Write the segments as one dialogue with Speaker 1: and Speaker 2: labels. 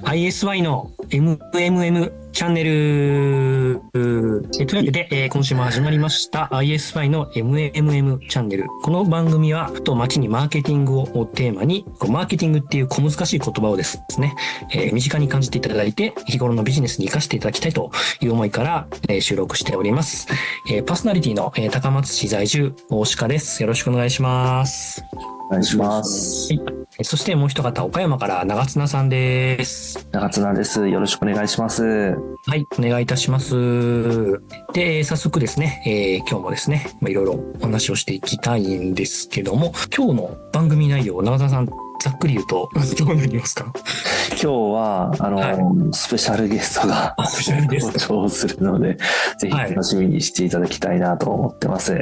Speaker 1: ISY の MMM チャンネルというわけで、今週も始まりました ISY の MMM チャンネル。この番組はふと街にマーケティングをテーマに、マーケティングっていう小難しい言葉をですね、身近に感じていただいて日頃のビジネスに活かしていただきたいという思いから、収録しております。パーソナリティの、高松市在住大鹿です。よろしくお願いします。
Speaker 2: お願いします。
Speaker 1: そしてもう一方、岡山から長綱さんです。
Speaker 2: 長綱です。よろしくお願いします。
Speaker 1: はい、お願いいたします。で、早速ですね、今日もですね、いろいろお話をしていきたいんですけども、今日の番組内容、長綱さん、ざっくり言うとどうなりますか？
Speaker 2: 今日はスペシャルゲストが登場するので、ぜひ楽しみにしていただきたいなと思ってます。
Speaker 1: はい、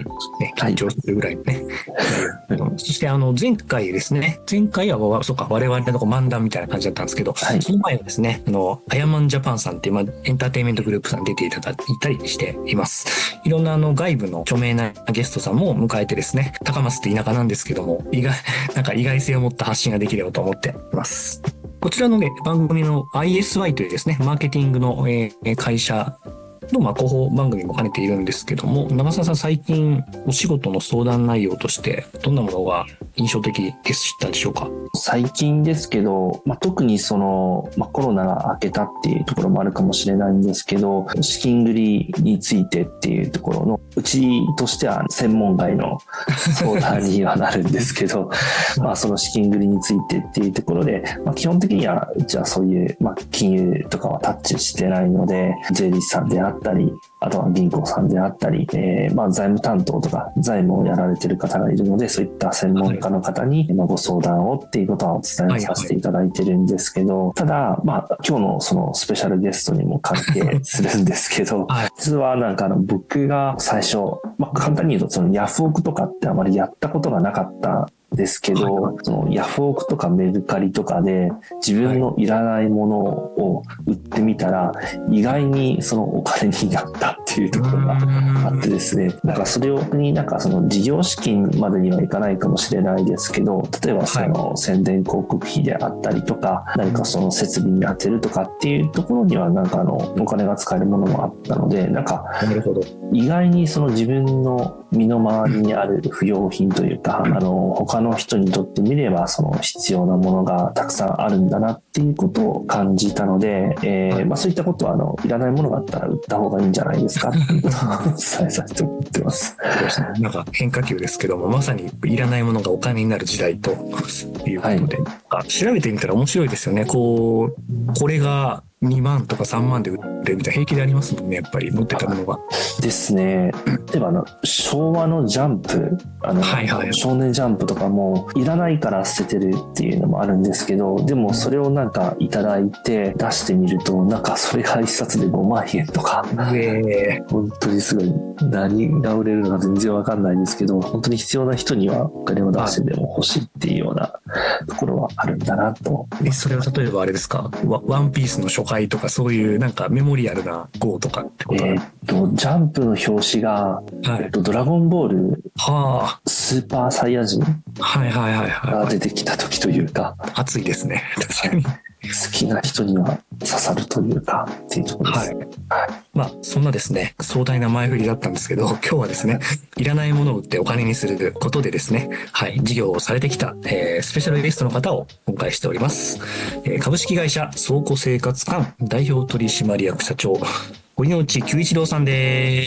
Speaker 1: 緊張するぐらいね。そして前回ですね、前回はそうか我々の漫談みたいな感じだったんですけど、その前はですね、アヤマンジャパンさんっていうエンターテインメントグループさんに出ていただいたりしています。いろんな外部の著名なゲストさんも迎えてですね、高松って田舎なんですけども、意外性を持った発信ができればと思っています。こちらのね、番組の ISY というですね、マーケティングの、会社の広報番組も兼ねているんですけども、長澤さん最近お仕事の相談内容としてどんなものが印象的でしたでしょうか？
Speaker 2: 最近ですけど、特にコロナが明けたっていうところもあるかもしれないんですけど、資金繰りについてっていうところの、うちとしては専門外の相談にはなるんですけど、その資金繰りについてっていうところで、基本的にはうちはそういう、金融とかはタッチしてないので、税理士さんであったり、あとは銀行さんであったり、財務担当とか財務をやられている方がいるので、そういった専門家の方にご相談をっていうことはお伝えさせていただいてるんですけど、ただ、今日のそのスペシャルゲストにも関係するんですけど、実は僕が最初、簡単に言うとそのヤフオクとかってあまりやったことがなかったですけど、そのヤフオクとかメルカリとかで自分のいらないものを売ってみたら、意外にそのお金になったっていうところがあってですね、それをその事業資金までにはいかないかもしれないですけど、例えばその宣伝広告費であったりとか、何かその設備に当てるとかっていうところにはお金が使えるものもあったので、意外にその自分の身の回りにある不要品というか、他の人にとってみればその必要なものがたくさんあるんだなっていうことを感じたので、そういったことはいらないものがあったら売った方がいいんじゃないですかっていうことを伝えさせてもらってます。
Speaker 1: 変化球ですけども、まさにいらないものがお金になる時代ということで、調べてみたら面白いですよね。これが2万とか3万で売ってるみたいな平気でありますもんね、やっぱり持ってたものが。
Speaker 2: ですね。例えば昭和のジャンプ、少年ジャンプとかもいらないから捨ててるっていうのもあるんですけど、でもそれをいただいて出してみると、それが一冊で5万円とか、本当にすごい、何が売れるのか全然わかんないですけど、本当に必要な人にはお金を出してでも欲しいっていうようなところはあるんだなと。
Speaker 1: それは例えばあれですか、ワンピースの初回とかそういうメモリアルな号とかってこと
Speaker 2: ジャンプの表紙が、ドラゴンボール、スーパーサイヤ人が出てきた時というか、
Speaker 1: 熱いですね。確かに。
Speaker 2: 好きな人には刺さるというかっていうところです。
Speaker 1: そんなですね、壮大な前振りだったんですけど、今日はですね、いらないものを売ってお金にすることでですね、事業をされてきた、スペシャルゲストの方をお迎えしております。株式会社倉庫生活館代表取締役社長、堀之内久一郎さんです。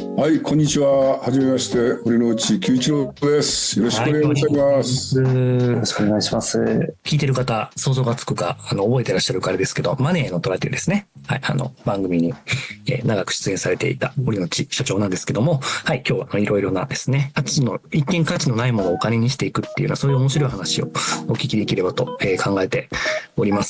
Speaker 3: はい、こんにちは。はじめまして、堀之内久一郎です。よろしくお願いします。
Speaker 2: よろしくお願いします。
Speaker 1: 聞いてる方、想像がつくか、覚えてらっしゃるからですけど、マネーの虎というですね、番組に、長く出演されていた堀之内社長なんですけども、今日はいろいろなですね、一見価値のないものをお金にしていくっていうような、そういう面白い話をお聞きできればと、考えております。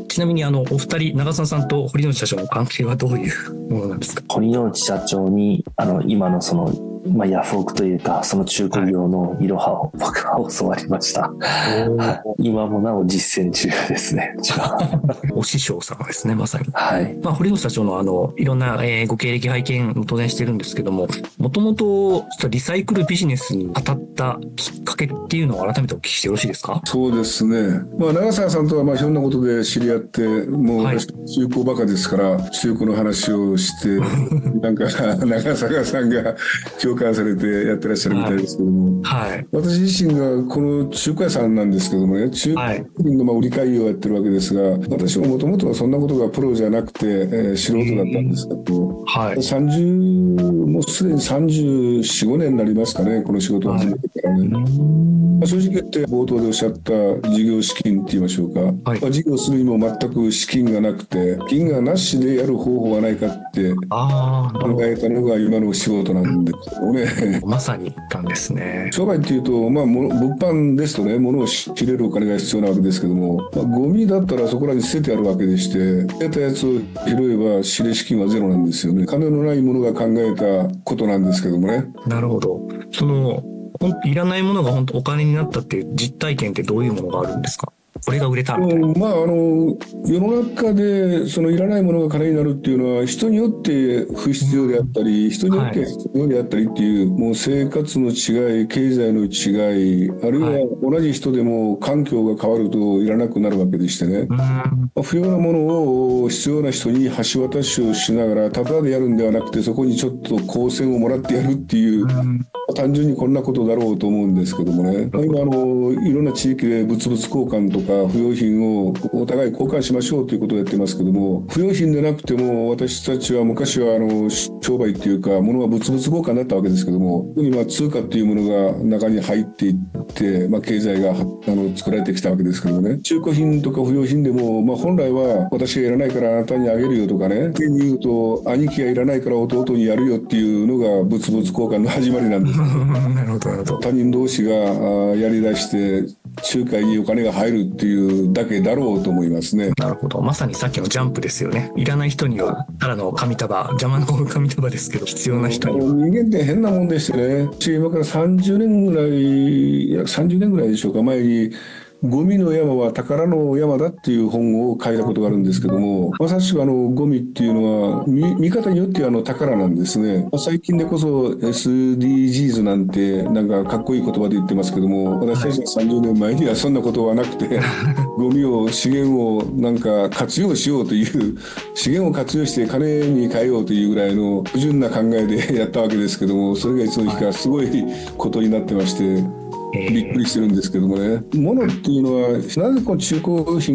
Speaker 1: ちなみにお二人、長澤さんと堀之内社長の関係はどういうものなんですか？
Speaker 2: 堀之内社長に今のそのヤフオクというか、その中古業のいろはを僕は教わりました。今もなお実践中ですね。
Speaker 1: お師匠様ですね、まさに。
Speaker 2: はい。
Speaker 1: 堀口社長のいろんな、ご経歴拝見も当然してるんですけども、もともとリサイクルビジネスに当たったきっかけっていうのを改めてお聞きしてよろしいですか？
Speaker 3: そうですね。長澤さんとはひょんなことで知り合って、もう私中古バカですから、中古の話をして、なんか長澤さんが共感されてやってらっしゃるみたいですけども、
Speaker 1: はい、
Speaker 3: 私自身がこの中古屋さんなんですけどもね、中古品の売り買いをやってるわけですが、私ももともとはそんなことがプロじゃなくて、素人だったんですけど、
Speaker 1: はい、
Speaker 3: もうすでに34、5年になりますかね、この仕事を始めてからね。正直言って冒頭でおっしゃった事業資金って言いましょうか、事業するにも全く資金がなくて、金がなしでやる方法はないかって考えたのが今の仕事なんですよね。
Speaker 1: まさに一環ですね。
Speaker 3: 商売っていうと、物販ですとね、物を仕入れるお金が必要なわけですけども、ゴミだったらそこらに捨ててあるわけでして、捨てたやつを拾えば仕入れ資金はゼロなんですよね。金のないものが考えたことなんですけどもね。
Speaker 1: なるほど。いらないものが本当お金になったっていう実体験ってどういうものがあるんですか？これが売れたみたいな。
Speaker 3: 世の中でそのいらないものが金になるっていうのは人によって不必要であったり、人によって必要であったりっていう、もう生活の違い、経済の違い、あるいは同じ人でも環境が変わるといらなくなるわけでしてね、不要なものを必要な人に橋渡しをしながらタダでやるんではなくて、そこにちょっと光線をもらってやるっていう、単純にこんなことだろうと思うんですけどもね、今いろんな地域で物々交換とか不要品をお互い交換しましょうということをやってますけども、不要品でなくても私たちは昔は商売っていうか物は物々交換だったわけですけども、特に通貨っていうものが中に入っていって、経済が作られてきたわけですけどもね、中古品とか不要品でも、本来は私がいらないからあなたにあげるよとかね、手に言うと兄貴がいらないから弟にやるよっていうのが物々交換の始まりなんです。
Speaker 1: なるほど。
Speaker 3: 他人同士がやりだして仲介にお金が入るっていうだけだろうと思いますね。
Speaker 1: なるほど。まさにさっきのジャンプですよね。いらない人にはただの紙束、邪魔の紙束ですけど、必要な人には。
Speaker 3: 人間って変なもんでしてね、今から30年ぐらい、30年ぐらいでしょうか、前にゴミの山は宝の山だっていう本を書いたことがあるんですけども、まさしくゴミっていうのは見方によっては宝なんですね。最近でこそ SDGs なんてなんかかっこいい言葉で言ってますけども、私たちが30年前にはそんなことはなくて、ゴミを資源をなんか活用しようという、資源を活用して金に変えようというぐらいの不純な考えでやったわけですけども、それがいつの日かすごいことになってまして、びっくりしてるんですけどもね。物っていうのはなぜこの中古品